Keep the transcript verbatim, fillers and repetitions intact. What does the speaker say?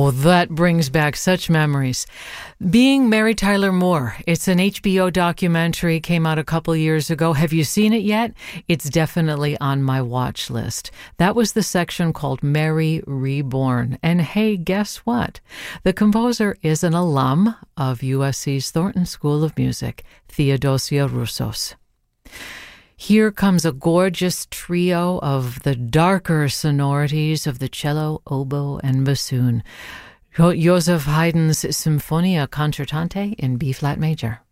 Oh, that brings back such memories. Being Mary Tyler Moore. It's an H B O documentary, came out a couple years ago. Have you seen it yet? It's definitely on my watch list. That was the section called Mary Reborn. And hey, guess what? The composer is an alum of U S C's Thornton School of Music, Theodosia Roussos. Here comes a gorgeous trio of the darker sonorities of the cello, oboe, and bassoon. Joseph Haydn's Symphonia Concertante in B-flat major.